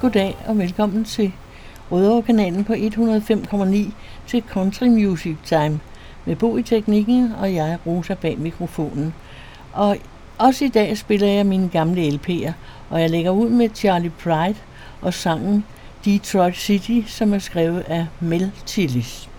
Goddag og velkommen til Rødovre-kanalen på 105,9 til Country Music Time med Bo i teknikken og jeg, Rosa, bag mikrofonen. Og også i dag spiller jeg mine gamle LP'er, og jeg lægger ud med Charlie Pride og sangen Detroit City, som er skrevet af Mel Tillis.